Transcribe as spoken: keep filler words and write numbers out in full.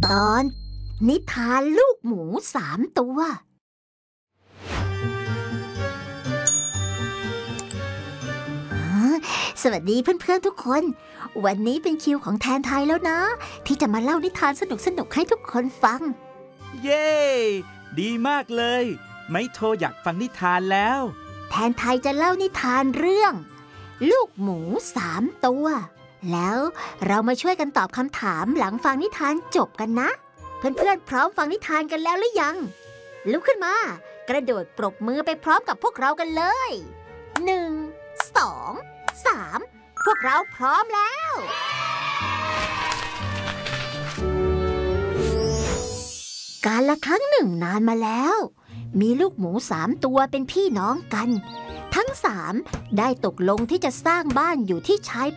ตอนนิทานลูกหมูสามตัวสวัสดีเพื่อนๆทุกคนวันนี้เป็นคิวของแทนไทยแล้วนะที่จะมาเล่านิทานสนุกๆให้ทุกคนฟังเย้ดีมากเลยไมโทอยากฟังนิทานแล้วแทนไทยจะเล่านิทานเรื่องลูกหมูสามตัวแล้วเรามาช่วยกันตอบคำถามหลังฟังนิทานจบกันนะเพื่อนๆพร้อมฟังนิทานกันแล้วหรือยังลุกขึ้นมากระโดดปรบมือไปพร้อมกับพวกเรากันเลยหนึ่ง สอง สามพวกเราพร้อมแล้วกาลครั้งหนึ่งนานมาแล้วมีลูกหมูสามตัวเป็นพี่น้องกันทั้งสามได้ตกลงที่จะสร้างบ้านอยู่ที่ชาย